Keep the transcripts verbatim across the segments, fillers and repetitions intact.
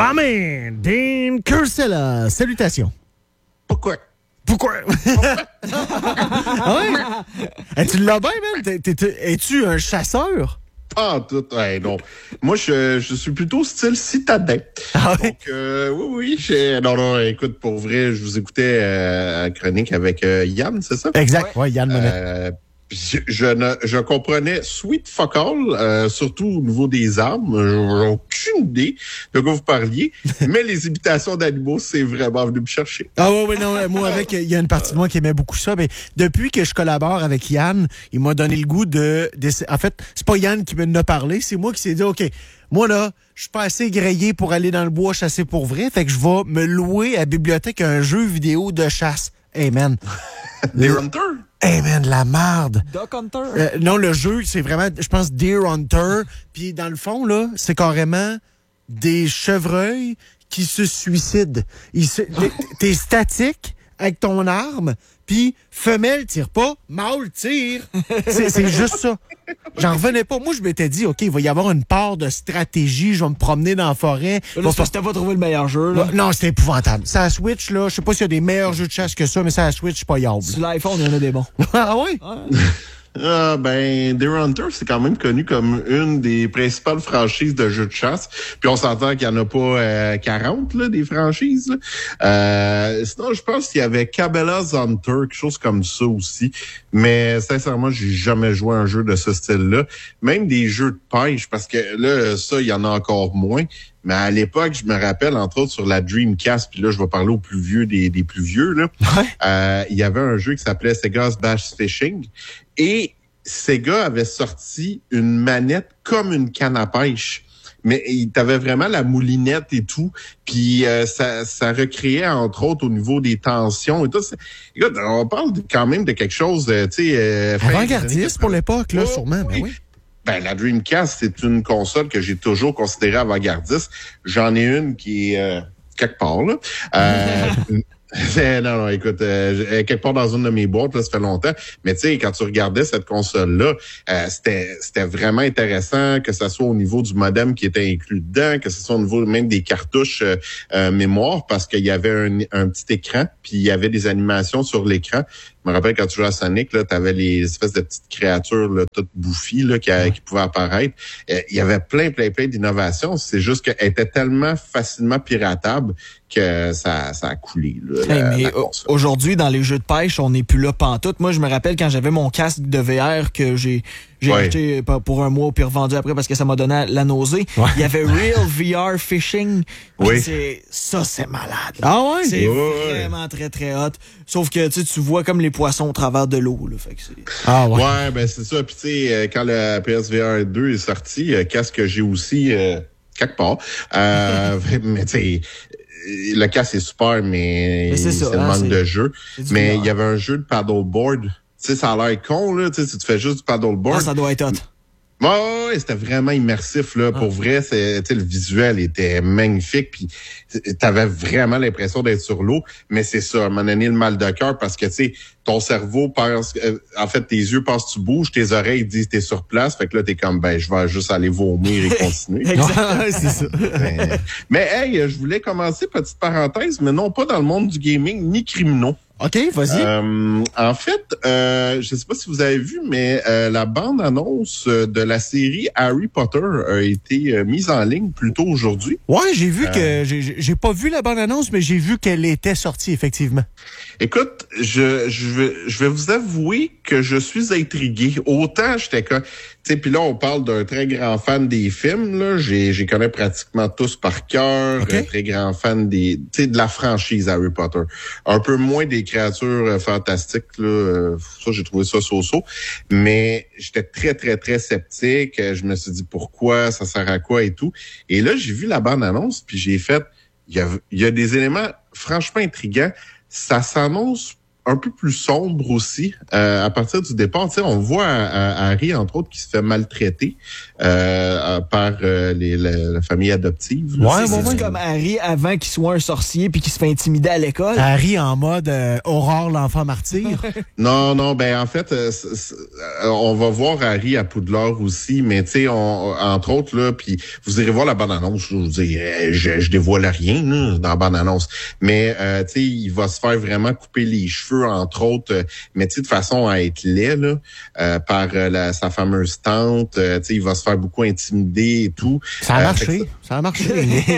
My man, Dean Kursella. Salutations. Pourquoi? Pourquoi? Ah ouais? Hey, tu l'as bien, man? T'es, t'es, t'es, es-tu un chasseur? Pas en tout, ouais, non. Moi, je, je suis plutôt style citadin. Ah oui? Donc, euh, oui, oui. J'ai... Non, non, écoute, pour vrai, je vous écoutais euh, à chronique avec euh, Yann, c'est ça? Exact, ouais, Yann Monnet. Euh, je, je, ne, je comprenais sweet fuck all, euh, surtout au niveau des armes. J'ai aucune idée de quoi vous parliez. Mais les imitations d'animaux, c'est vraiment venu me chercher. Ah oui, oui, non, moi, avec, il y a une partie de moi qui aimait beaucoup ça, mais depuis que je collabore avec Yann, il m'a donné le goût de, de en fait, c'est pas Yann qui m'en a parlé, c'est moi qui s'est dit, OK, moi, là, je suis pas assez grillé pour aller dans le bois chasser pour vrai, fait que je vais me louer à la bibliothèque un jeu vidéo de chasse. Hey, man. Deer Hunter? Hey, man, la marde. Duck Hunter? Euh, non, le jeu, c'est vraiment, je pense, Deer Hunter. Puis, dans le fond, là, c'est carrément des chevreuils qui se suicident. Ils se, t'es, t'es statique avec ton arme, puis femelle tire pas, mâle tire. C'est, c'est juste ça. J'en revenais pas. Moi, je m'étais dit, OK, il va y avoir une part de stratégie. Je vais me promener dans la forêt. Là, c'est parce que t'as pas trouvé le meilleur jeu, là. Non, c'était épouvantable. Ça Switch, là, je sais pas s'il y a des meilleurs jeux de chasse que ça, mais ça Switch, c'est pas yable. Sur l'iPhone, il y en a des bons. Ah oui? Ouais. Ah, ben, Deer Hunter, c'est quand même connu comme une des principales franchises de jeux de chasse. Puis on s'entend qu'il n'y en a pas euh, quarante, là, des franchises. Là. Euh, sinon, je pense qu'il y avait Cabela's Hunter, quelque chose comme ça aussi. Mais sincèrement, j'ai jamais joué à un jeu de ce style-là. Même des jeux de pêche, parce que là, ça, il y en a encore moins. Mais à l'époque, je me rappelle, entre autres, sur la Dreamcast, puis là, je vais parler aux plus vieux des, des plus vieux, là. Ouais. Euh, il y avait un jeu qui s'appelait Sega's Bass Fishing. Et Sega avait sorti une manette comme une canne à pêche. Mais il t'avait vraiment la moulinette et tout. Puis euh, ça, ça recréait, entre autres, au niveau des tensions et tout. C'est... Écoute, on parle de, quand même de quelque chose, euh, tu sais... Euh, Avant-gardiste pour l'époque, là, oh, sûrement. oui. Ben oui. Ben, la Dreamcast, c'est une console que j'ai toujours considérée avant-gardiste. J'en ai une qui est euh, quelque part, là. Euh, non, non, écoute, euh, quelque part dans une de mes boîtes, là, ça fait longtemps. Mais tu sais, quand tu regardais cette console-là, euh, c'était c'était vraiment intéressant, que ce soit au niveau du modem qui était inclus dedans, que ce soit au niveau même des cartouches euh, euh, mémoire, parce qu'il y avait un, un petit écran, puis il y avait des animations sur l'écran. Je me rappelle quand tu jouais à Sonic, là, t'avais les espèces de petites créatures là, toutes bouffies là, qui, qui pouvaient apparaître. Euh, il y avait plein, plein, plein d'innovations. C'est juste qu'elle était tellement facilement piratable que ça, ça a coulé. Là, Hey, la, mais la aujourd'hui, dans les jeux de pêche, on n'est plus là pantoute. Moi, je me rappelle quand j'avais mon casque de V R que j'ai j'ai ouais. acheté pour un mois puis revendu après parce que ça m'a donné la nausée. Ouais. Il y avait Real V R Fishing. Oui. C'est, ça, c'est malade. Ah ouais? C'est Ouais, ouais. vraiment très, très hot. Sauf que tu sais, tu vois comme les poissons au travers de l'eau. Là, fait que c'est... Ah ouais. Ouais, ben c'est ça. Puis tu sais, quand le P S V R deux est sorti, euh, casque que j'ai aussi euh, quelque part. Euh, mais tu sais, le casque est super, mais, mais c'est, ça, c'est le hein, manque c'est, de jeu. Mais il y a... avait un jeu de paddleboard. Tu sais, ça a l'air con, là. Tu sais, si tu fais juste du paddleboard. Ah, ça doit être hot. Ouais, ouais, ouais, c'était vraiment immersif, là. Ah. Pour vrai, c'est, tu sais, le visuel était magnifique, puis t'avais vraiment l'impression d'être sur l'eau. Mais c'est ça, à un moment donné, le mal de cœur, parce que, tu sais, ton cerveau pense, euh, en fait, tes yeux pensent que tu bouges, tes oreilles disent que t'es sur place. Fait que là, t'es comme, ben, je vais juste aller vomir et continuer. Exactement, c'est ça. mais, mais, hey, je voulais commencer, petite parenthèse, mais non pas dans le monde du gaming, ni criminaux. OK, vas-y. Euh, en fait, euh, je ne sais pas si vous avez vu, mais euh, la bande-annonce de la série Harry Potter a été euh, mise en ligne plus tôt aujourd'hui. Ouais, j'ai vu euh, que... J'ai, j'ai pas vu la bande-annonce, mais j'ai vu qu'elle était sortie, effectivement. Écoute, je, je, vais, je vais vous avouer que je suis intrigué. Autant j'étais comme... Tu sais, puis là, on parle d'un très grand fan des films, là. J'ai, j'ai connais pratiquement tous par cœur. Okay. Un très grand fan des, tu sais, de la franchise Harry Potter. Un peu moins des créatures euh, fantastiques, là. Euh, ça, j'ai trouvé ça so-so. Mais j'étais très, très, très sceptique. Je me suis dit, pourquoi? Ça sert à quoi et tout? Et là, j'ai vu la bande-annonce, puis j'ai fait, il y a, il y a des éléments franchement intrigants. Ça s'annonce un peu plus sombre aussi. Euh, à partir du départ, tu sais, on voit à, à Harry, entre autres, qui se fait maltraiter euh, par euh, les, la, la famille adoptive. Là. Ouais, c'est bon, ouais. Comme Harry avant qu'il soit un sorcier puis qu'il se fait intimider à l'école. Harry en mode euh, Aurore, l'enfant martyr. non, non, ben en fait, euh, c'est, c'est, on va voir Harry à Poudlard aussi, mais tu sais, entre autres, là, puis vous irez voir la bande-annonce, je vous dis, je, je dévoile rien là, dans la bande-annonce, mais euh, tu sais, il va se faire vraiment couper les cheveux, entre autres, euh, mais tu sais, de façon à être laid, là, euh, par euh, la, sa fameuse tante, euh, tu sais, il va se faire beaucoup intimider et tout. Ça a euh, marché, ça... ça a marché.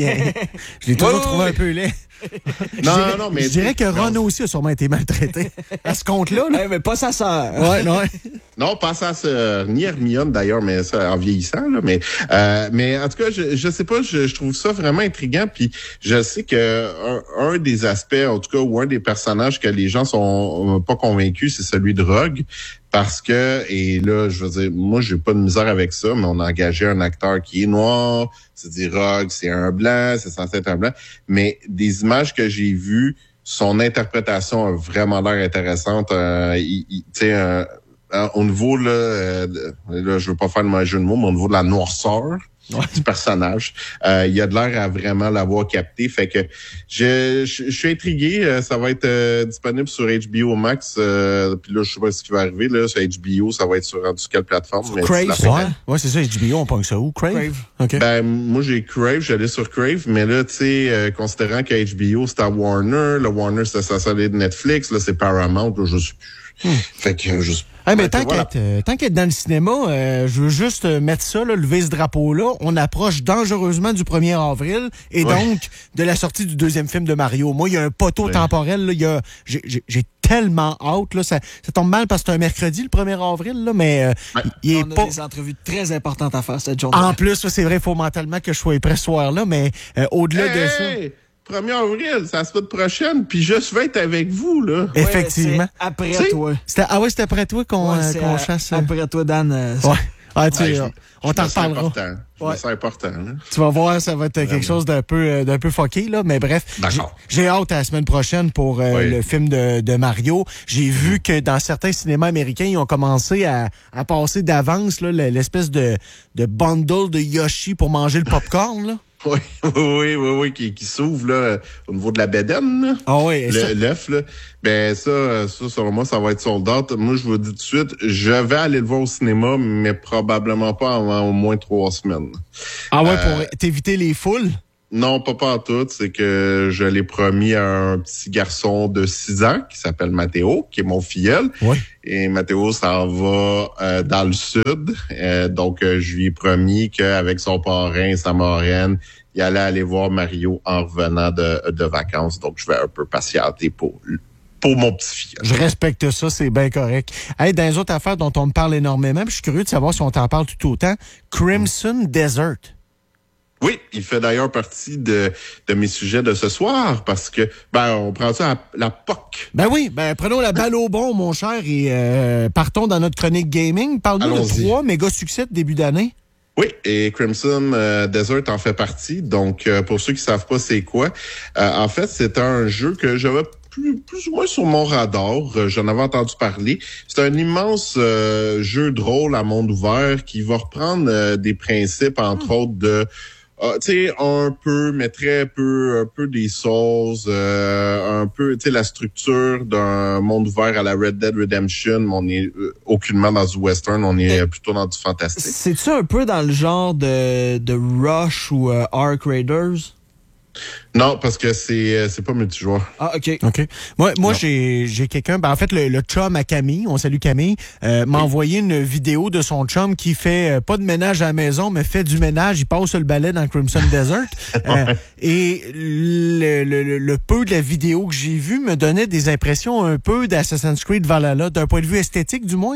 Je l'ai toujours oui, trouvé oui. un peu laid. Non, je dirais, non, mais... Je dirais que Ron non. aussi a sûrement été maltraité. À ce compte-là, là. Hey, mais pas sa sœur. Ouais, non. Non, pas sa sœur, ni Hermione d'ailleurs, mais ça, en vieillissant, là. Mais, euh, mais en tout cas, je, je sais pas, je, je trouve ça vraiment intriguant. Puis je sais que un, un des aspects, en tout cas, ou un des personnages que les gens sont pas convaincus, c'est celui de Rogue. Parce que, et là, je veux dire, moi, j'ai pas de misère avec ça, mais on a engagé un acteur qui est noir, c'est dit Rogue, c'est un blanc, c'est censé être un blanc. Mais des images que j'ai vues, son interprétation a vraiment l'air intéressante. Euh, tu sais, euh, au niveau, là, euh, là, je veux pas faire le mauvais jeu de mots, mais au niveau de la noirceur ouais. du personnage, euh, il y a de l'air à vraiment l'avoir capté. Fait que je, je, je suis intrigué. Euh, ça va être euh, disponible sur H B O Max. Euh, Puis là, je sais pas ce qui va arriver. Là, sur H B O, ça va être sur, sur quelle plateforme. Mais Crave, ouais. ouais, c'est ça, H B O, on pense ça où? Crave? Crave. Okay. Ben, moi, j'ai Crave, j'allais sur Crave, mais là, tu sais, euh, considérant que H B O, c'est à Warner, le Warner, c'est ça solide Netflix, là, c'est Paramount, là, je sais plus. Hmm. Fait que, je Hey, mais tant voilà. qu'être euh, tant qu'être dans le cinéma, euh, je veux juste mettre ça, là, lever ce drapeau-là. On approche dangereusement du premier avril et ouais. donc de la sortie du deuxième film de Mario. Moi, il y a un poteau ouais. temporel. Là, il y a, j'ai, j'ai, j'ai tellement hâte. Là, ça, ça tombe mal parce que c'est un mercredi, le premier avril, là, mais euh, ouais. il est On pas... a des entrevues très importantes à faire cette journée. En plus, c'est vrai, il faut mentalement que je sois prêt ce soir-là, mais euh, au-delà hey, de ça... Hey! premier avril, ça se fait de prochaine, puis je vais être avec vous, là. Effectivement. Ouais, après t'sais, toi. C'était, ah oui, c'était après toi qu'on, ouais, euh, qu'on à, chasse. Après toi, Dan. Euh, ouais. Ah, tu, ouais, je, on t'en reparlera. Ouais. C'est important. Là. Tu vas voir, ça va être Vraiment. quelque chose d'un peu, d'un peu fucké, là. Mais bref, j'ai, j'ai hâte à la semaine prochaine pour euh, oui. le film de, de Mario. J'ai vu que dans certains cinémas américains, ils ont commencé à, à passer d'avance là, l'espèce de, de bundle de Yoshi pour manger le popcorn, là. Oui, oui, oui, oui, qui, qui s'ouvre là, au niveau de la bédaine. Ah oui, le, l'œuf, là. Ben ça, ça, selon moi, ça va être sold out. Moi, je vous dis tout de suite, je vais aller le voir au cinéma, mais probablement pas avant au moins trois semaines. Ah ouais, euh, pour t'éviter les foules? Non, pas pas tout. C'est que je l'ai promis à un petit garçon de six ans qui s'appelle Mathéo, qui est mon filleul. Ouais. Et Mathéo s'en va euh, dans le sud. Euh, donc, euh, je lui ai promis qu'avec son parrain et sa marraine, il allait aller voir Mario en revenant de, de vacances. Donc, je vais un peu patienter pour... pour mon petit-filleul. Je respecte ça, c'est bien correct. Hey, dans les autres affaires dont on me parle énormément, je suis curieux de savoir si on t'en parle tout autant, Crimson mmh. Desert. Oui, il fait d'ailleurs partie de, de mes sujets de ce soir parce que, ben, on prend ça à la P O C. Ben oui, ben prenons la balle au bon, mon cher, et euh, partons dans notre chronique gaming. Parle-nous Allons-y. de trois méga succès de début d'année. Oui, et Crimson euh, Desert en fait partie. Donc, euh, pour ceux qui savent pas c'est quoi, euh, en fait, c'est un jeu que j'avais plus, plus ou moins sur mon radar. Euh, j'en avais entendu parler. C'est un immense euh, jeu de rôle à monde ouvert qui va reprendre euh, des principes, entre mmh. autres, de... Uh, tu sais, un peu, mais très peu, un peu des Souls, euh, un peu, tu sais, la structure d'un monde ouvert à la Red Dead Redemption, mais on est euh, aucunement dans du western, on est euh, plutôt dans du fantastique. C'est-tu un peu dans le genre de, de Rush ou euh, Ark Raiders? Non, parce que c'est c'est pas multijoueur. Ah, OK. OK. Moi, moi j'ai j'ai quelqu'un, ben en fait, le, le chum à Camille, on salue Camille, euh, m'a oui. envoyé une vidéo de son chum qui fait euh, pas de ménage à la maison, mais fait du ménage, il passe le balai dans Crimson Desert. Euh, et le, le, le peu de la vidéo que j'ai vue me donnait des impressions un peu d'Assassin's Creed Valhalla, d'un point de vue esthétique du moins, là.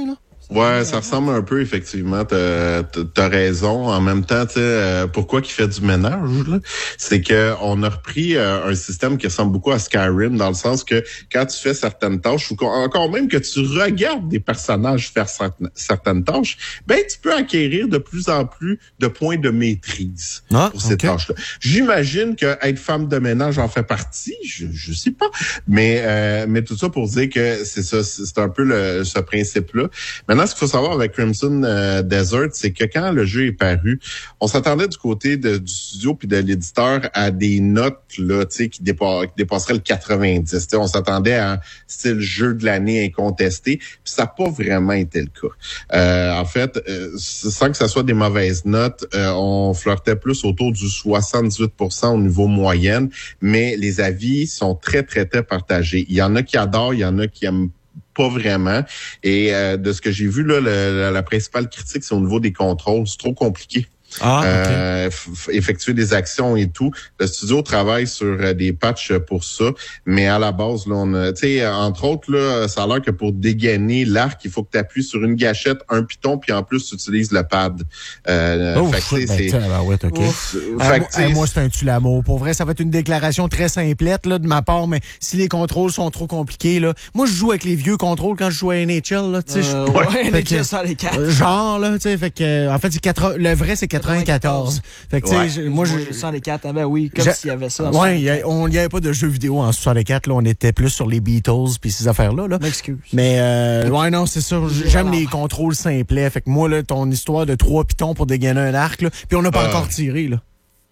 Ouais, ça ressemble un peu, effectivement. T'as, t'as raison. En même temps, tu sais, euh, pourquoi qu'il fait du ménage, là? C'est que on a repris euh, un système qui ressemble beaucoup à Skyrim, dans le sens que quand tu fais certaines tâches, ou encore même que tu regardes des personnages faire certaines tâches, ben, tu peux acquérir de plus en plus de points de maîtrise ah, pour ces okay. tâches-là. J'imagine que être femme de ménage en fait partie, je, je sais pas. Mais, euh, mais tout ça pour dire que c'est ça, c'est un peu le, ce principe-là. Maintenant, ce qu'il faut savoir avec Crimson euh, Desert, c'est que quand le jeu est paru, on s'attendait du côté de, du studio puis de l'éditeur à des notes là, tu sais, qui, dépa- qui dépasseraient le quatre-vingt-dix. T'sais, on s'attendait à un style jeu de l'année incontesté, puis ça n'a pas vraiment été le cas. Euh, en fait, euh, sans que ça soit des mauvaises notes, euh, on flirtait plus autour du soixante-dix-huit pour cent au niveau moyenne, mais les avis sont très, très, très partagés. Il y en a qui adorent, il y en a qui aiment pas vraiment. Et euh, de ce que j'ai vu, là, le, la, la principale critique, c'est au niveau des contrôles. C'est trop compliqué. Ah, okay. euh, f- effectuer des actions et tout. Le studio travaille sur euh, des patchs pour ça, mais à la base, là, on a, tu sais, entre autres, là, ça a l'air que pour dégainer l'arc, il faut que tu appuies sur une gâchette, un piton, puis en plus, tu utilises le pad. Euh, oh, fait que, ben, c'est, ben ouais, ok. Ouf, fait que, euh, moi, c'est un tue l'amour. Pour vrai, ça va être une déclaration très simplette là de ma part, mais si les contrôles sont trop compliqués, là, moi, je joue avec les vieux contrôles quand je joue à N H L, là, tu sais. Euh, ouais, N H L sur les quatre. Genre, là, tu sais, fait que, en fait, c'est quatre, le vrai, c'est quatre-vingt-quatorze. Fait que, tu sais, ouais. moi, je. soixante-quatre, ah ben oui, comme s'il y avait ça. Ouais, il n'y avait pas de jeux vidéo en soixante-quatre, là. On était plus sur les Beatles puis ces affaires-là, là. M'excuse. Mais, euh, ouais, non, c'est ça. J'aime les contrôles simplets. Fait que moi, là, ton histoire de trois pitons pour dégainer un arc, là. Puis on n'a pas euh... encore tiré, là.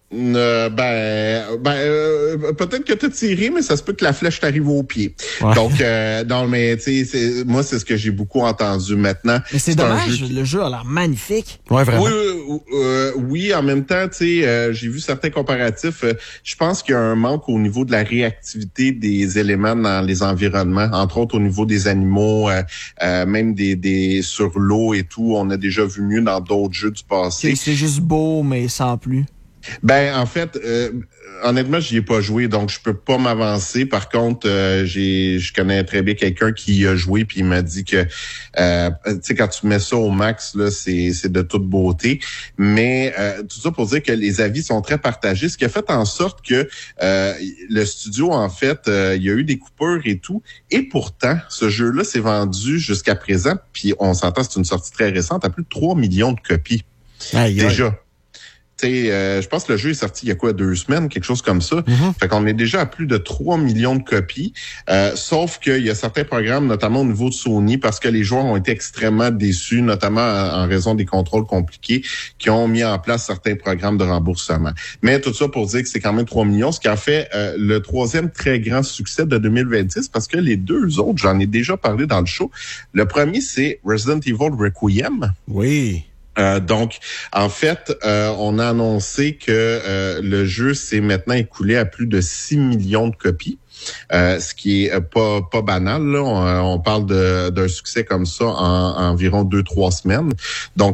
Euh, ben, ben euh, peut-être que t'as tiré, mais ça se peut que la flèche t'arrive au pied. Ouais. Donc, euh, non, mais tu sais, moi, c'est ce que j'ai beaucoup entendu maintenant. Mais c'est, c'est dommage, jeu qui... le jeu a l'air magnifique. Ouais, vraiment. Oui, euh, euh, oui, en même temps, tu sais, euh, j'ai vu certains comparatifs. Euh, je pense qu'il y a un manque au niveau de la réactivité des éléments dans les environnements, entre autres au niveau des animaux, euh, euh, même des, des sur l'eau et tout. On a déjà vu mieux dans d'autres jeux du passé. C'est, c'est juste beau, mais sans plus. Ben, en fait, euh, honnêtement, j'y ai pas joué, donc je peux pas m'avancer. Par contre, euh, j'ai, je connais très bien quelqu'un qui y a joué, puis il m'a dit que, euh, tu sais, quand tu mets ça au max, là, c'est, c'est de toute beauté. Mais euh, tout ça pour dire que les avis sont très partagés, ce qui a fait en sorte que euh, le studio, en fait, euh, il y a eu des coupures et tout. Et pourtant, ce jeu-là s'est vendu jusqu'à présent, puis on s'entend, c'est une sortie très récente, à plus de trois millions de copies. Aïe, déjà. Aïe. Euh, je pense que le jeu est sorti il y a quoi, deux semaines, quelque chose comme ça. Mm-hmm. Fait qu'on est déjà à plus de trois millions de copies. Euh, sauf qu'il y a certains programmes, notamment au niveau de Sony, parce que les joueurs ont été extrêmement déçus, notamment en, en raison des contrôles compliqués, qui ont mis en place certains programmes de remboursement. Mais tout ça pour dire que c'est quand même trois millions, ce qui en fait euh, le troisième très grand succès de deux mille vingt-six, parce que les deux autres, j'en ai déjà parlé dans le show. Le premier, c'est Resident Evil Requiem. Oui. Euh, donc, en fait, euh, on a annoncé que euh, le jeu s'est maintenant écoulé à plus de six millions de copies. Euh, ce qui est pas pas banal, là. On, on parle de, d'un succès comme ça en, en environ deux, trois semaines. Donc,